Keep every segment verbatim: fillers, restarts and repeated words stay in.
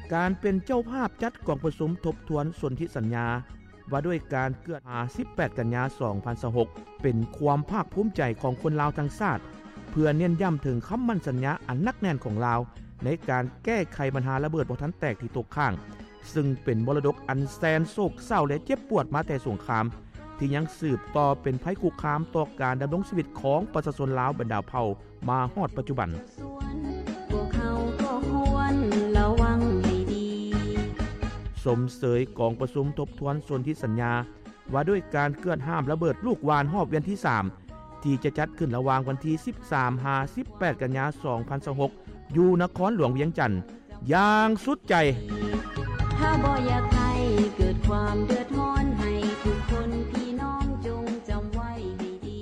การเป็นเจ้าภาพจัดกองประชุมทบทวนสนธิสัญญาว่าด้วยการเกิดมาสิบแปดกันยายนสองพันยี่สิบหกเป็นความภาคภูมิใจของคนลาวทั้งชาติเพื่อเน้นย้ำถึงคำมั่นสัญญาอันนักแน่นของลาวในการแก้ไขปัญหาระเบิดบ่ทันแตกที่ตกค้างซึ่งเป็นมรดกอันแสนโศกเศร้าและเจ็บปวดมาแต่สงครามที่ยังสืบต่อเป็นภัยคุกคามต่อการดำรงชีวิตของประชาชนลาวบรรดาเผ่ามาฮอดปัจจุบันสมเสยกองประชุมทบทวนสนธิสัญญาว่าด้วยการเกิดห้ามระเบิดลูกวานรอบเวียนที่สามที่จะจัดขึ้นระหว่างวันที่สิบสาม ถึงสิบแปดกันยายนสองพันยี่สิบหกอยู่นครหลวงเวียงจันทน์อย่างสุดใจถ้าบ่อยากให้เกิดความเดือดร้อนให้ทุกคนพี่น้องจงจำไว้ให้ดี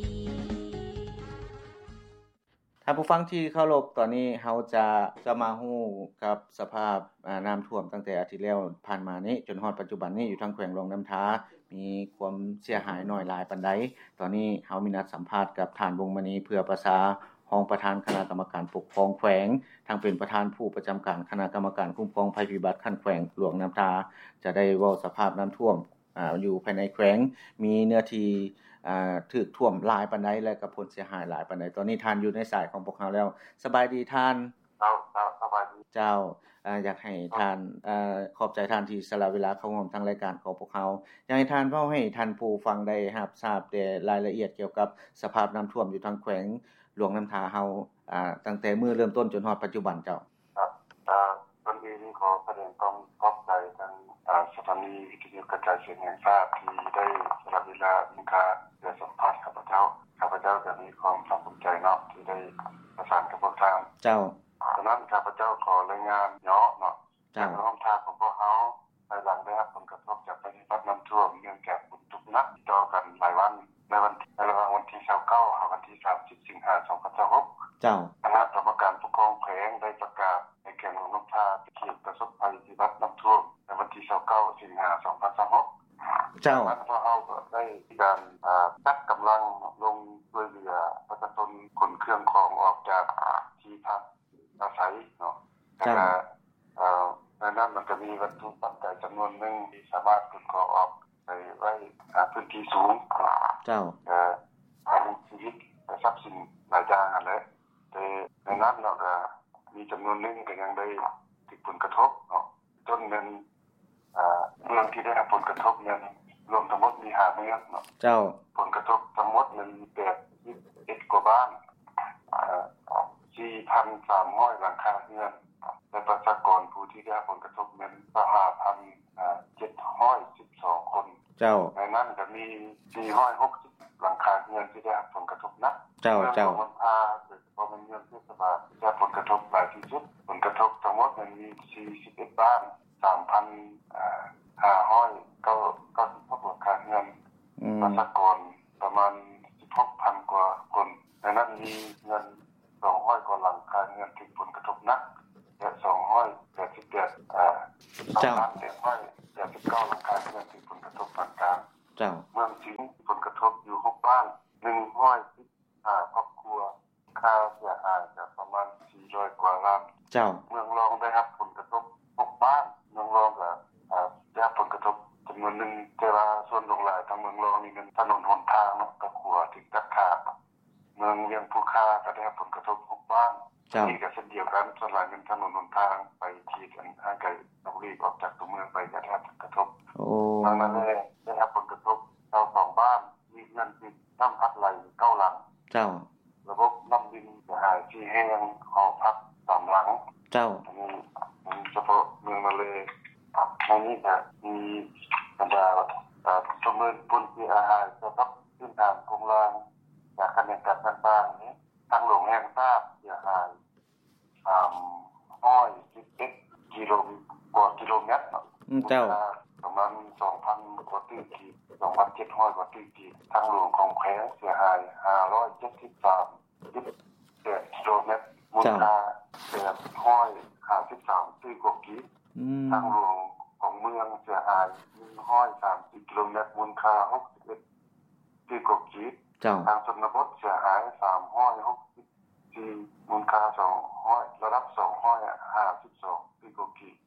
ท่านผู้ฟังที่เคารพตอนนี้เฮาจะจะมาฮู้กับสภาพอ่าน้ำท่วมตั้งแต่อาทิตย์แล้วผ่านมานี้จนฮอดปัจจุบันนี้อยู่ทางแขวงหลวงน้ำท้ามีความเสียหายน้อยหลายปานใดตอนนี้เฮามีนัดสัมภาษณ์กับท่านวงศ์มณีเพื่อประสารองประธานคณะกรรมการปกครองแขวงทางเป็นประธานผู้ประจำการคณะกรรมการคุ้มครองภัยพิบัติขั้นแขวงหลวงน้ำทาจะได้เว้าสภาพน้ำท่วมอ่าอยู่ภายในแขวงมีเนื้อที่อ่าถูกท่วมหลายปานใดและก็ผลเสียหายหลายปานใดตอนนี้ท่านอยู่ในสายของพวกเราแล้วสบายดีท่านครับสบายดีเจ้าอ่าอยากให้ท่านอ่าขอบใจท่านที่สละเวลาเข้าร่วมทางรายการของพวกเราอยากให้ท่านเว้าให้ท่านผู้ฟังได้รับทราบแต่รายละเอียดเกี่ยวกับสภาพน้ำท่วมอยู่ทางแขวงหลวงน้ำทาเฮาอ่าตั้งแต่มื้อเริ่มต้นจนฮอดปัจจุบันเจ้าครับอ่าวันนี้ขอแสดงความขอบใจทางอ่าสถานีวิทยุกระจายเสียงแห่งชาติที่ได้สละเวลามีการเพื่อสัมภาษณ์ข้าพเจ้าข้าพเจ้าก็มีความภาคภูมิใจเนาะที่ได้ประสานกับพวกท่านเจ้าฉะนั้นข้าพเจ้าขอรายงานย่อเนาะจากน้ำท่าของพวกเฮาภายหลังได้รับผลกระทบจากภัยพิบัติน้ำท่วมเนื่องจากฝนตกหนักติดต่อกันหลายวันในวันในระหว่างวันที่ยี่สิบเก้าถึงวันที่สามสิบสิงหาคมสองพันยี่สิบหกเจ้าคณะกรรมการปกครองแขวงได้ประกาศให้แขวงหลวงน้ำทาเขตประสบภัยพิบัติน้ำท่วมในวันที่ยี่สิบเก้าสิงหาคมสองพันยี่สิบหกเจ้าพวกเฮาก็ได้มีการอ่าจัดกำลังลงช่วยเหลือประชาชนขนเครื่องของออกจากที่พักอาศัยเนาะเจ้าเอ่อในนั้นมันก็มีวัตถุปัจจัยจำนวนหนึ่งที่สามารถขนของออกไปไว้พื้นที่สูงเจ้าเอ่อทางชีวิตและทรัพย์สินหลายอย่างนั่นแหละแต่ในนั้นเนาะก็มีจำนวนหนึ่งก็ยังได้ถูกผลกระทบเนาะจนนั้นอ่าเมืองที่ได้รับผลกระทบนั้นรวมทั้งหมดมีห้าเมืองเนาะเจ้าผลกระทบทั้งหมดมันมีแปดสิบเอ็ดกว่าบ้านอ่า สี่พันสามร้อย หลังคาเรือนและประชากรผู้ที่ได้รับผลกระทบนั้นห้าพันเจ็ดร้อยสิบสอง คนเจ้าในนั้นก็มีสี่ร้อยหกสิบหลังคาเรือนที่ได้รับผลกระทบหนักเจ้าเจ้ามันพาโดยเฉพาะเมืองเทศบาลได้รับผลกระทบหลายที่สุดผลกระทบทั้งหมดมันมีสี่สิบเอ็ดบ้าน สามพันห้าร้อยเก้าสิบหก หลังคาเรือนประชากรประมาณสิบหกพัน กว่าคนในนั้นมีเงินสองร้อยกว่าหลังคาเรือนถูกผลกระทบหนักและสองร้อยแปดสิบแปดเอ่อสองพันเจ็ดร้อยแปดสิบเก้าหลังคาเรือนถูกผลกระทบปานกลางเจ้าเมืองสิงห์ผลกระทบอยู่หกบ้านหนึ่งร้อยสิบห้าครอบครัวค่าเสียหายก็ประมาณสี่ร้อยกว่าล้านเจ้าเมืองรองได้รับผลกระทบหกบ้านเมืองรองก็อ่าได้รับผลกระทบจำนวนหนึ่งแต่ว่าส่วนหลงหลายทางเมืองรองนี่มันถนนหนทางกับขัวถึงตัดขาดเมืองเวียงภูคาก็ได้รับผลกระทบหกบ้านนี่ก็เช่นเดียวกันส่วนหลายเป็นถนนหนทางไปที่ทางห่างไกลนอกรีออกจากตัวเมืองไปก็ได้รับผลกระทบโอ้ทางนั้นเลยได้รับผลกระทบชาวสองบ้านมีเงินติดน้ำพัดไหลเก้าหลังเจ้าระบบน้ำดินเสียหายที่แห้งหอพักสามหลังเจ้าอันนี้เฉพาะเมืองมาเลยในนี้ก็มีบรรดาประเมินผลเสียหายสำหรับพื้นฐานโครงสร้างจากคะแนนการต่างๆนี้ทางหลวงแห่งชาติเสียหายสามร้อยสิบเอ็ดกิโลกว่ากิโลเมตรเจ้าประมาณ สองพัน กว่าตีกีบ สองพันเจ็ดร้อย กว่าตีกีบทางหลวงของแขวงเสียหายห้าร้อยเจ็ดสิบสามกิโลเมตรมูลค่าแปดร้อยห้าสิบสามตีกว่ากีบทางหลวงของเมืองเสียหายหนึ่งร้อยสามสิบกิโลเมตรมูลค่าหกสิบเอ็ดตีกว่ากีบทางชนบทเสียหายสามร้อยหกสิบสี่มูลค่าสองร้อยระดับสองร้อยห้าสิบสองตีกว่ากีบ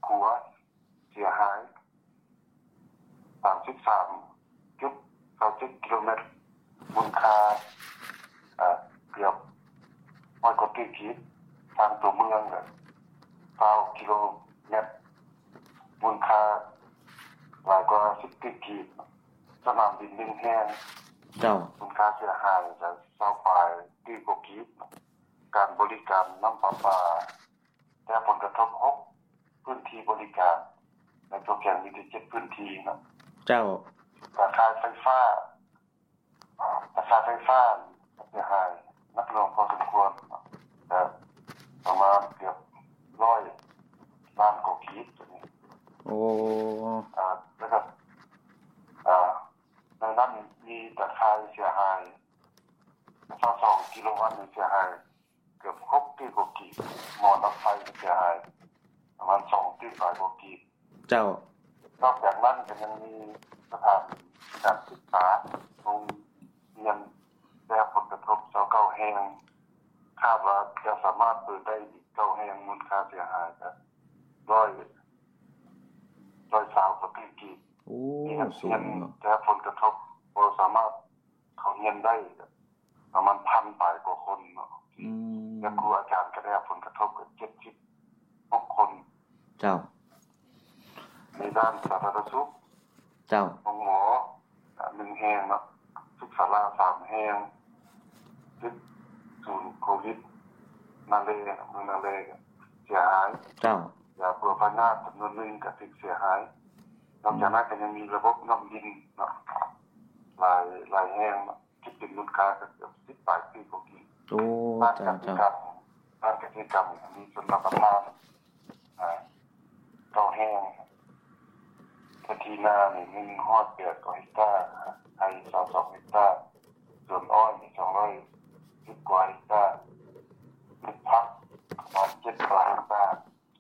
ครัวเสียหายสามสิบสามจุดเก้าเจ็ดกิโลเมตรมูลค่าเอ่อเกือบร้อยกว่ากิโลเมตรทางตัวเมืองก็เก้ากิโลเมตรมูลค่าหลายกว่าสิบกิโลเมตรสนามบินหนึ่งแห่งเจ้ามูลค่าเสียหายจะเศร้าปลายกิโลเมตรการบริการน้ำประปาได้ผลกระทบหกพื้นที่บริการในตัวแกนมีเจ็ดพื้นที่นะเจ้าราคาไฟฟ้าราคาไฟฟ้าเสียหายนักลงพอสมควรแต่ประมาณเกือบร้อยล้านกว่ากิโลเมตรโอ้อ่าแล้วก็อ่าในนั้นมีตะไคร้เสียหายสองกิโลวัตต์เสียหายเกือบหกกิโลกิโลหม้อน้ำไฟเสียหายประมาณสองกิโลกว่ากิโลเจ้านอกจากนั้นก็ยังมีสถานการศึกษาโรงเรียนได้รับผลกระทบเจ้าเก้าแห่งคาดว่าจะสามารถเปิดได้อีกเก้าแห่งมูลค่าเสียหายก็ร้อยร้อยสาวกว่ากิโลโอ้สูงได้รับผลกระทบบ่สามารถเข้าเรียนได้ประมาณพันปลายกว่าคนเนาะอืมและครูอาจารย์ก็ได้รับผลกระทบเกือบเจ็ดสิบหกคนเจ้าในด้านสาธารณสุขเจ้าของหมอหนึ่งแห่งเนาะศึกษาลาสามแห่งศึกศูนย์โควิดนาเลเมืองนาเลเสียหายเจ้ายาปลอพานาจำนวนหนึ่งก็เสียหายนอกจากนั้นก็ยังมีระบบน้ำดินเนาะหลายหลายแห่งคิดเป็นมูลค่าก็เกือบสิบปลายปีกว่ากิโลโอ้เจ้าเจ้าการกิจกรรมมีส่วนรับประทานอ่าเก้าแห่งพื้นที่นานี่หนึ่งฮอดแปดกว่าเฮกตาร์ไร่สองสิบสองเฮกตาร์ส่วนอ้อยนี่สองร้อยสิบกว่าเฮกตาร์พืชผักประมาณเจ็ดกว่าเฮกตาร์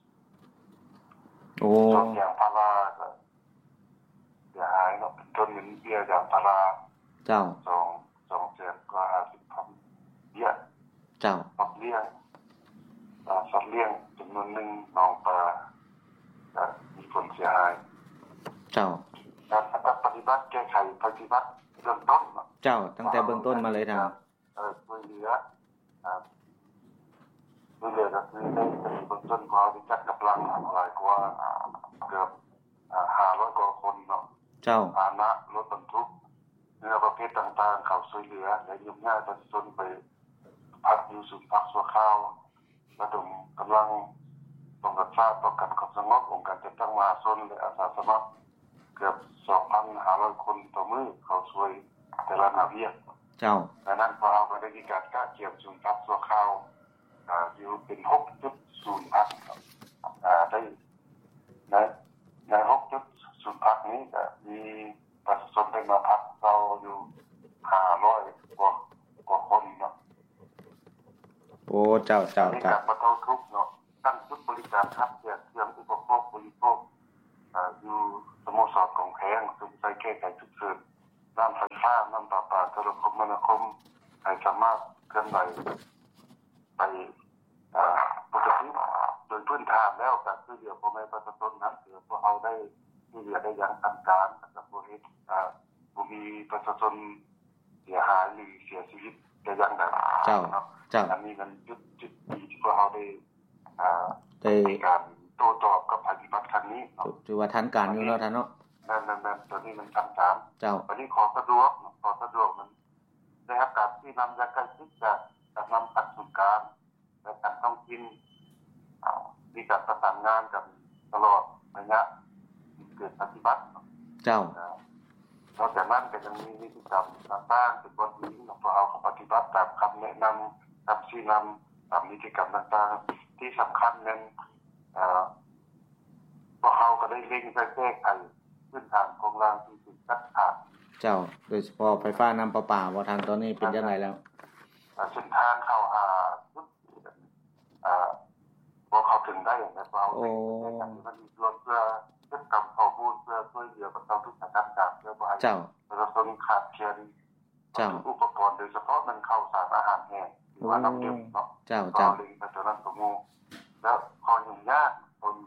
โอ้ต้นยางพาราก็เสียหายเนาะเป็นต้นเงินเบี้ยยางพาราเจ้าสองสองแสนกว่าห้าสิบพันเบี้ยเจ้าสัตว์เลี้ยงอ่าสัตว์เลี้ยงจำนวนหนึ่งน้องปลาก็มีผลเสียหายเจ้าการปฏิบัติแก้ไขปฏิบัติเบื้องต้นเจ้าตั้งแต่เบื้องต้นมาเลยทางเออช่วยเหลืออ่าช่วยเหลือก็คือในเบื้องต้นของเราจัดกำลังหลายกว่าเกือบอ่าห้าร้อยกว่าคนเนาะเจ้าฐานะรถบรรทุกเรือประเภทต่างๆเข้าช่วยเหลือและยืมง่ายประชาชนไปพักอยู่ศูนย์พักชั่วคราวระดมกำลังป้องกันชาติป้องกันความสงบองค์การจัดตั้งมหาชนและอาสาสมัครเกือบ สองพันห้าร้อย คนต่อมื้อเข้าช่วยแต่ละนาเวียเจ้าดังนั้นพอเราก็ได้มีการก้าเกี่ยวศูนย์พักชั่วคราวอ่าอยู่เป็นหกจุดศูนย์พักอ่าได้ในในหกจุดศูนย์พักนี้ก็มีประชาชนได้มาพักเราอยู่ห้าร้อยกว่ากว่าคนเนาะโอ้เจ้าเจ้ามีการบรรเทาทุกข์เนาะตั้งจุดบริการคัดแยกเครื่องอุปโภคบริโภคอ่าอยู่สโมสรของแพงสุขใจแก้ไขทุกเสริมน้ำไฟฟ้าน้ำประปาโทรคมนาคมให้สามารถเคลื่อนไหวไปอ่าปกติโดยพื้นฐานแล้วการช่วยเหลือพ่อแม่ประชาชนนั้นคือพวกเราได้ช่วยเหลือได้อย่างทันการกับบ่เฮ็ดอ่าบ่มีประชาชนเสียหายหรือเสียชีวิตแต่อย่างใดเจ้าเจ้าอันนี้มันจุดจุดดีที่พวกเราได้อ่าได้การโต้ตอบกับภัยพิบัติครั้งนี้เนาะถือว่าทันการอยู่เนาะท่านเนาะนั่นๆๆตัวนี้มันทันการเจ้าวันนี้ขอสะดวกขอสะดวกมันได้รับการที่นำยาใกล้ชิดจากจากนำตัดศูนย์กลางและการต้องกินอ่ามีการประสานงานกันตลอดระยะเกิดปฏิบัติเจ้านอกจากนั้นก็ยังมีวิธีกรรมต่างๆเป็นบทนี้ของพวกเราเขาปฏิบัติตามคำแนะนำคำชี้นำตามวิธีกรรมต่างๆที่สำคัญนั้นอ่าพวกเราก็ได้เร่งแก้ไขพื้นฐานของรางที่ถูกตัดขาดเจ้าโดยเฉพาะไฟฟ้าน้ำประปาบ่ทางตอนนี้เป็นจังไดแล้วเส้นทางเข้าหาจุดอ่าบ่เข้าถึงได้อย่างนั้นเราได้มันมีรถเพื่อเพื่อกำข้อมูลเพื่อช่วยเหลือประชาชนทุกสถานการณ์เพื่อบ่ให้ประชาชนขาดแคลนอุปกรณ์โดยเฉพาะมันเข้าสารอาหารแห้งหรือว่าน้ำดื่มเนาะเจ้าเจ้าลิงปัจจุบันสมมุติแล้วพอยุ่งยากคนยากนี่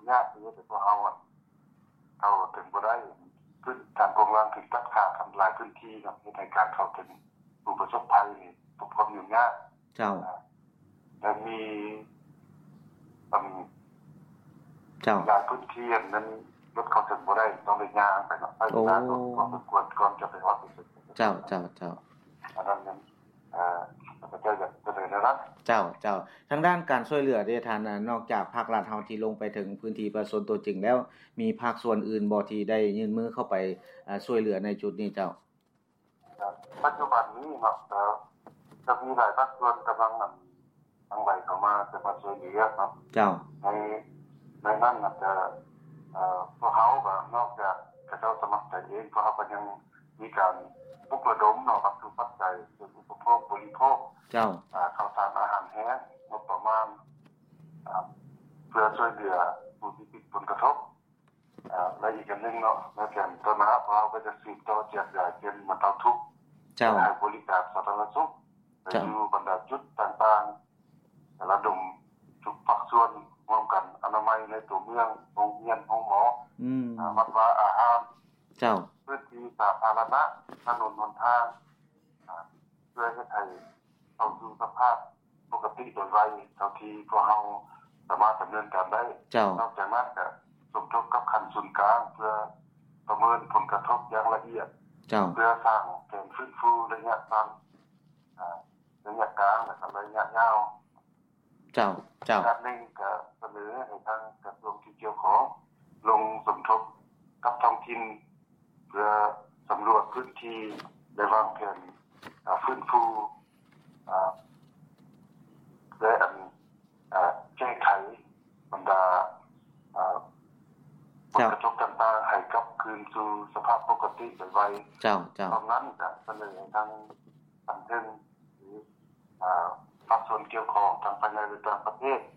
แต่พวกเฮาอ่ะเข้าถึงบ่ได้คือการโกงล้างถึงตัดขาดทำลายพื้นที่ครับในการเข้าถึงผู้ประสบภัยนี่ทุกคนอยู่ยากเจ้าแล้วมีมันเจ้าหลายพื้นที่นั้นรถเข้าถึงบ่ได้ต้องได้ย่างไปเนาะไปย่างก่อนก่อนก่อนจะไปฮอดสุดเจ้าเจ้าเจ้าอันนั้นนั้นเอ่อพระเจ้าจะจะได้รับเจ้าเจ้าทางด้านการช่วยเหลือได้ทานนอกจากภาครัฐเฮาที่ลงไปถึงพื้นที่ประชาชนตัวจริงแล้วมีภาคส่วนอื่นบ่ที่ได้ยื่นมือเข้าไปอ่าช่วยเหลือในจุดนี้เจ้าปัจจุบันนี้เนาะจะมีหลายภาคส่วนกำลังนำทางไหลเข้ามาจะมาช่วยเหลือเนาะเจ้าในในนั้นน่ะจะเอ่อพวกเฮาก็นอกจากกระเจ้าสมัครใจเองพวกเฮาก็ยังมีการปลุกระดมเนาะครับทุกปัจจัยคืออุปโภคบริโภคเจ้าอ่าข้าวสารอาหารแห้งงบประมาณอ่าเพื่อช่วยเหลือผู้ที่ติดผลกระทบอ่าและอีกอันนึงเนาะแล้วแก่นต้นนะครับเราก็จะสืบต่อแจกจ่ายเป็นบรรเทาทุกข์เจ้าให้บริการสาธารณสุขไปอยู่บรรดาจุดต่างๆระดมทุกภาคส่วนร่วมกันอนามัยในตัวเมืองโรงเรียนโรงหมออืมวัดวาอาหารเจ้าพื้นที่สาธารณะถนนหนทางเพื่อให้ไทยเข้าสู่สภาพปกติโดยไวเท่าที่พวกเราสามารถดำเนินการได้นอกจากนั้นก็สมทบกับขั้นศูนย์กลางเพื่อประเมินผลกระทบอย่างละเอียดเพื่อสร้างแผนฟื้นฟูระยะสั้นระยะกลางและระยะยาวเจ้าเจ้าการนึงก็เสนอให้ทางกระทรวงที่เกี่ยวข้องลงสมทบกับท้องถิ่นเพื่อสำรวจพื้นที่ได้วางแผนฟื้นฟูและอันแก้ไขบรรดาผลกระทบต่างๆให้กลับคืนสู่สภาพปกติโดยไวเจ้าเจ้าตอนนั้นจะเสนอทางสังคมหรือภาคส่วนเกี่ยวข้องทางภายในหรือต่างประเทศ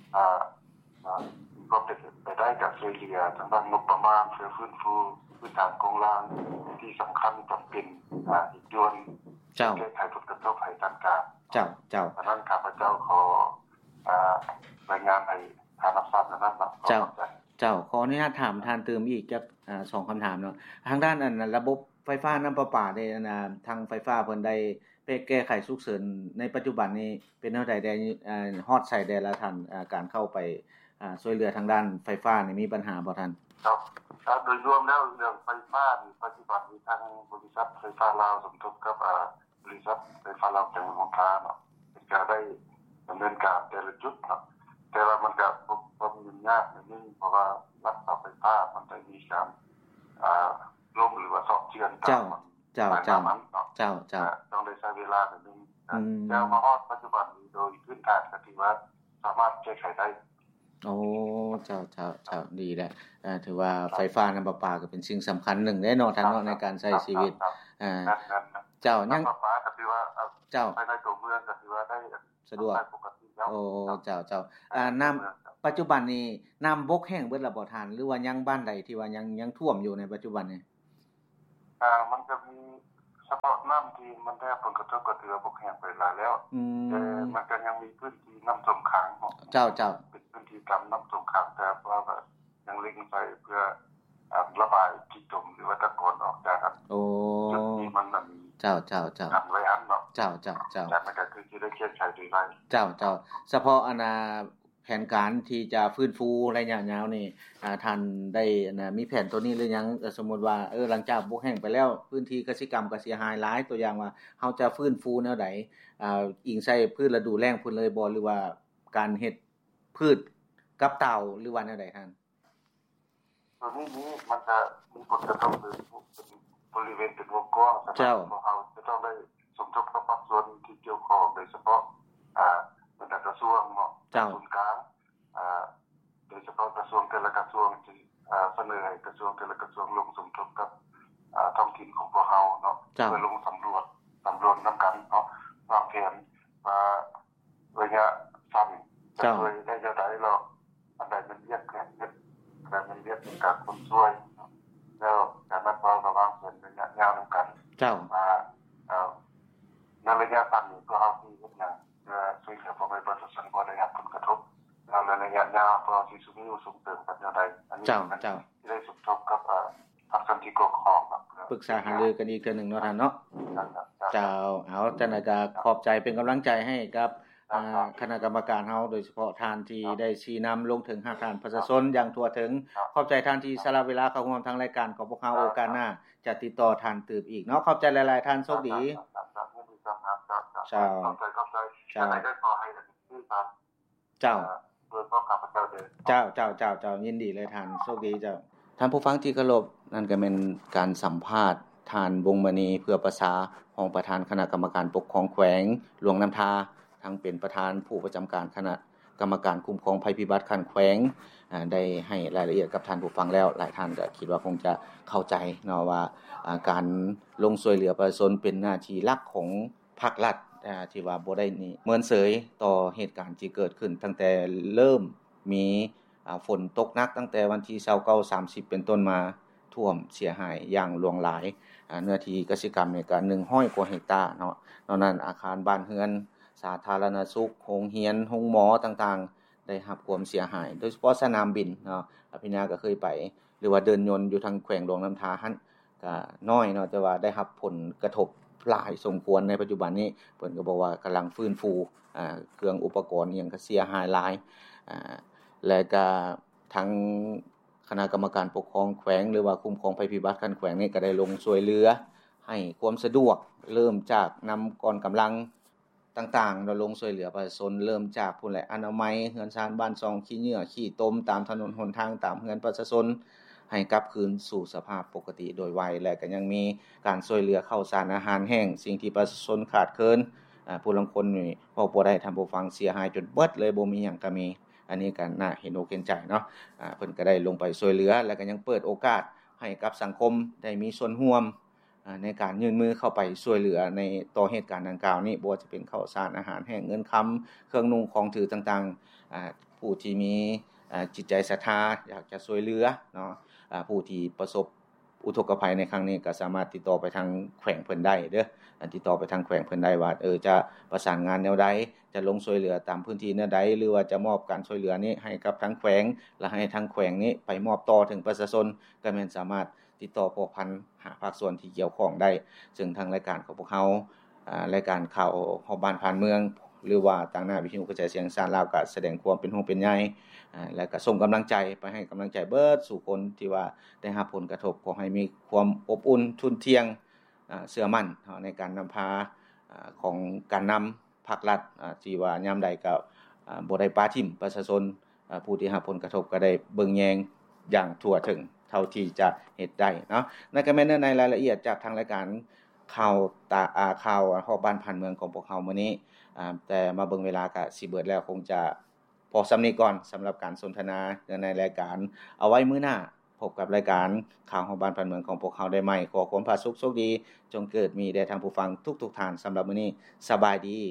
ก็เป็นไปได้กับช่วยเหลือทางด้านงบประมาณเพื่อฟื้นฟูพื้นฐานโครงสร้างที่สำคัญจำเป็นอีกด้วยแก้ไขผลกระทบภัยทางการเจ้าเจ้าเพราะนั้นข้าพเจ้าขอรายงานให้ทางรับทราบนะครับเจ้าเจ้าขออนุญาตถามทานเติมอีกจักอ่าสองคำถามเนาะทางด้านอันระบบไฟฟ้าน้ำประปาได้นะทางไฟฟ้าเพิ่นได้ไปแก้ไขฉุกเฉินในปัจจุบันนี้เป็นเท่าใดได้อ่าฮอดใช้ได้แล้วท่านอ่าการเข้าไปอ่าช่วยเหลือทางด้านไฟฟ้านี่มีปัญหาบ่ท่านครับครับโดยรวมแล้วเรื่องไฟฟ้านี่ปัจจุบันมีทางบริษัทไฟฟ้าลาวสมทบกับอ่าบริษัทไฟฟ้าลาวจังหวัดสงขลาเนาะก็ได้ดำเนินการแต่ละจุดเนาะแต่ว่ามันก็บ่ยุ่งยากนิดนึงเพราะว่ารักษาไฟฟ้ามันจะมีการอ่าล้มหรือว่าสอบเชือนตามเจ้าเจ้าเจ้าเจ้าต้องได้ใช้เวลานิดนึงแต่มาฮอดปัจจุบันนี้โดยพื้นฐานก็ถือว่าสามารถแก้ไขได้โอ้เจ้าเจ้าเจ้าดีแล้วอ่าถือว่าไฟฟ้าน้ำประปาก็เป็นสิ่งสำคัญหนึ่งแน่นอนท่านเนาะในการใช้ชีวิตอ่าเจ้ายังประปาก็ถือว่าเจ้าภายในตัวเมืองก็ถือว่าได้สะดวกโอ้เจ้าเจ้าอ่าน้ำปัจจุบันนี้น้ำบกแห้งเบิดแล้วบ่ท่านหรือว่ายังบ้านใดที่ว่ายังยังท่วมอยู่ในปัจจุบันนี้อ่ามันจะมีเฉพาะน้ำที่มันได้ผลกระทบกับเรือบกแห้งไปหลายแล้วแต่มันก็ยังมีพื้นที่น้ำท่วมขังเจ้าเจ้าเป็นพื้นที่ต่ำน้ำท่วมขังแต่ว่ายังเล็งไปเพื่อระบายที่จมหรือว่าตะกอนออกจากโอ้จุดที่มันนั้นเจ้าเจ้าเจ้าอันไว้อันเนาะเจ้าเจ้าเจ้าแต่มันก็คือที่ได้แก้ไขโดยไวเจ้าเจ้าเฉพาะอนาแผนการที่จะฟื้นฟูระยะยาวนี่อ่าท่านได้น่ะมีแผนตัวนี้หรือยังสมมุติว่าเออหลังจากบกแห้งไปแล้วพื้นที่เกษตรกรรมก็เสียหายหลายตัวอย่างว่าเฮาจะฟื้นฟูแนวใดอ่าอิงใส่พืชฤดูแล้งพุ่นเลยบ่หรือว่าการเฮ็ดพืชกับเต่าหรือว่าแนวใดท่านตัวนี้นี้มันจะมีผลกระทบหรือบริเวณเป็นวงกว้างสำหรับพวกเราจะต้องได้สมทบกับภาคส่วนที่เกี่ยวข้องโดยเฉพาะอ่าบรรดากระทรวงเนาะศูนย์กลางอ่าโดยเฉพาะกระทรวงแต่ละกระทรวงที่อ่าเสนอให้กระทรวงแต่ละกระทรวงลงสมทบกับอ่าท้องถิ่นของพวกเราเนาะเพื่อลงสำรวจสำรวจนํากันเนาะวางแผนว่าระยะสั้นจะช่วยได้เท่าใดแล้วอันใดมันเรียกแค่เฮ็ดแต่มันเรียกเป็นการคนช่วยแล้วการนัดวางระหว่างส่วนระยะยาวนํากันเจ้าว่าเอ่อในระยะสั้นนี่ก็เฮาสิเฮ็ดหยังเพื่อช่วยเหลือพ่อแม่ประชาชนบ่ได้รับผลกระทบแล้วในระยะยาวก็สิสุมีส่งเสริมกันอย่างไรอันนี้เจ้าเจ้าได้สมทบกับเอ่อทางสันติกรของปรึกษาหารือกันอีกเทื่อนึงเนาะท่านเนาะเจ้าเอาจังได๋ก็ขอบใจเป็นกำลังใจให้กับอ่าคณะกรรมการเฮาโดยเฉพาะท่านที่ได้ชี้นําลงถึงหาท่านประชาชนอย่างทั่วถึงขอบใจท่านที่สละเวลาเข้าร่วมทางรายการของพวกเฮาโอกาสหน้าจะติดต่อท่านตืบอีกเนาะขอบใจหลายๆท่านโชคดีเจ้าขอบใจขอบใจเจ้าได้ขอให้ที่ครับเจ้าโดยพ่อข้าพเจ้าเด้อเจ้าเจ้าเจ้าเจ้ายินดีเลยท่านโชคดีเจ้าท่านผู้ฟังที่เคารพนั่นก็เป็นการสัมภาษณ์ท่านวงศ์มณีเพื่อประสาของประธานคณะกรรมการปกครองแขวงหลวงน้ำทาทั้งเป็นประธานผู้ประจำการคณะกรรมการคุ้มครองภัยพิบัติคันแขวงอ่าได้ให้รายละเอียดกับท่านผู้ฟังแล้วหลายท่านก็คิดว่าคงจะเข้าใจเนาะว่าอ่าการลงช่วยเหลือประชาชนเป็นหน้าที่หลักของภาครัฐอ่าที่ว่าบ่ได้นี่เมินเสยต่อเหตุการณ์ที่เกิดขึ้นตั้งแต่เริ่มมีอ่าฝนตกหนักตั้งแต่วันที่ยี่สิบเก้า สามสิบเป็นต้นมาท่วมเสียหายอย่างหลวงหลายอ่าเนื้อที่กสิกรรมนี่ก็หนึ่งร้อยกว่าเฮกตาร์เนาะนอกนั้นอาคารบ้านเรือนสาธารณสุขโรงเรียนโรงหมอต่างๆได้รับความเสียหายโดยเฉพาะสนามบินเนาะอภิญญาก็เคยไปหรือว่าเดินยนต์อยู่ทางแขวงหลวงน้ำทาหั่นก็น้อยเนาะแต่ว่าได้รับผลกระทบหลายสมควรในปัจจุบันนี้เพิ่นก็บอกว่ากำลังฟื้นฟูอ่าเครื่องอุปกรณ์อิหยังก็เสียหายหลายอ่าและก็ทั้งคณะกรรมการปกครองแขวงหรือว่าคุ้มครองภัยพิบัติคันแขวงนี่ก็ได้ลงช่วยเหลือให้ความสะดวกเริ่มจากนํากองกำลังต่างๆเราลงช่วยเหลือประชาชนเริ่มจากพุ่นแหละอนามัยเรือนชานบ้านซองขี้เหงื่อขี้ตมตามถนนหนทางตามเรือนประชาชนให้กลับคืนสู่สภาพปกติโดยไวและก็ยังมีการช่วยเหลือข้าวสารอาหารแห้งสิ่งที่ประชาชนขาดเคินอ่าผู้ลางคนนี่พอบ่ได้ท่านผู้ฟังเสียหายจนเบิดเลยบ่มีหยังก็มีอันนี้ก็น่าเห็นอกเห็นใจเนาะอ่าเพิ่นก็ได้ลงไปช่วยเหลือและก็ยังเปิดโอกาสให้กับสังคมได้มีส่วนร่วมในการยื่นมือเข้าไปช่วยเหลือในต่อเหตุการณ์ดังกล่าวนี้บ่ว่าจะเป็นข้าวสารอาหารแห้งเงินคำเครื่องนุ่งของถือต่างๆอ่าผู้ที่มีอ่าจิตใจศรัทธาอยากจะช่วยเหลือเนาะอ่าผู้ที่ประสบอุทกภัยในครั้งนี้ก็สามารถติดต่อไปทางแขวงเพิ่นได้เด้อติดต่อไปทางแขวงเพิ่นได้ว่าเออจะประสานงานแนวใดจะลงช่วยเหลือตามพื้นที่แนวใดหรือว่าจะมอบการช่วยเหลือนี้ให้กับทางแขวงและให้ทางแขวงนี้ไปมอบต่อถึงประชาชนก็แม่นสามารถติดต่อพวกพันหาภาคส่วนที่เกี่ยวข้องได้ซึ่งทางรายการของพวกเฮาอ่ารายการข่าวฮอบบ้านผ่านเมืองหรือว่าต่างหน้าวิทยุกระจายเสียงสารลาวก็แสดงความเป็นห่วงเป็นใยอ่าและก็ส่งกำลังใจไปให้กำลังใจเบิดสู่คนที่ว่าได้รับผลกระทบขอให้มีความอบอุ่นทุนเที่ยงอ่าเชื่อมั่นในการนำพาอ่าของการนำภาครัฐอ่าที่ว่ายามใดก็อ่าบ่ได้ปาทิ่มประชาชนอ่าผู้ที่รับผลกระทบก็ได้เบิ่งแยงอย่างทั่วถึงเท่าที่จะเฮ็ดได้เนาะนั่นก็แม่นในรายละเอียดจากทางรายการข่าวตาอ่าข่าวฮอบบ้านผ่านเมืองของพวกเฮามื้อนี้อ่าแต่มาเบิ่งเวลาก็สิเบิดแล้วคงจะพอสำนี้ก่อนสำหรับการสนทนาในรายการเอาไว้มื้อหน้าพบกับรายการข่าวฮอบบ้านผ่านเมืองของพวกเฮาได้ใหม่ขอความผาสุกโชคดีจงเกิดมีแด่ทางผู้ฟังทุกๆท่านสำหรับมื้อนี้สบายดี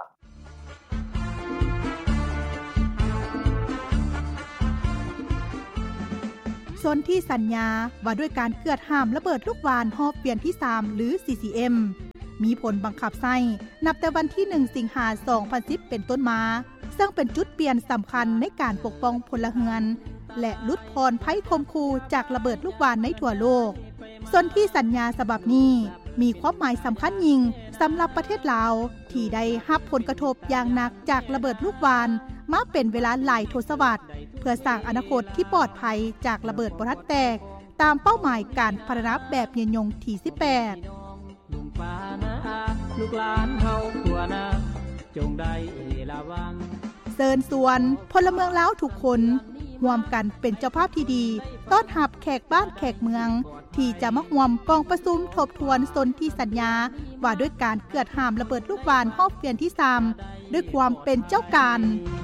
สนที่สัญญาว่าด้วยการเกือดห้ามระเบิดลูกวานรอบเปลี่ยนที่สามหรือ ซี ซี เอ็ม มีผลบังคับใช้นับแต่วันที่หนึ่งสิงหาคมสองพันสิบเป็นต้นมาซึ่งเป็นจุดเปลี่ยนสำคัญในการปกป้องพลเรือนและลดพรภัยคมคูจากระเบิดลูกวานในทั่วโลกส่วนที่สัญญาฉบับนี้มีความหมายสำคัญยิ่งสำหรับประเทศลาวที่ได้รับผลกระทบอย่างหนักจากระเบิดลูกวานมาเป็นเวลาหลายทศวรรษเพื่อสร้างอนาคตที่ปลอดภัยจากระเบิดบ่ทันแตกตามเป้าหมายการพัฒนาแบบยืนยงที่สิบแปดลุงป้านะลูกหลานเฮาทั่วนาจงได้ระวังเชิญชวนพลเมืองลาวทุกคนร่วมกันเป็นเจ้าภาพที่ดีต้อนรับแขกบ้านแขกเมืองที่จะมาร่วมกองประชุมทบทวนสนธิสัญญาว่าด้วยการเกิดห้ามระเบิดลูกวานรอบเปลี่ยนที่สามด้วยความเป็นเจ้าการ